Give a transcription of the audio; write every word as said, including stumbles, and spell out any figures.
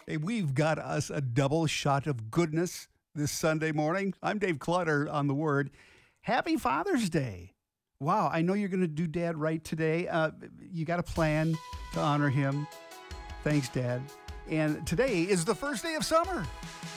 Hey, we've got us a double shot of goodness this Sunday morning. I'm Dave Clutter on The Word. Happy Father's Day. Wow, I know you're going to do Dad right today. Uh, you got a plan to honor him. Thanks, Dad. And today is the first day of summer.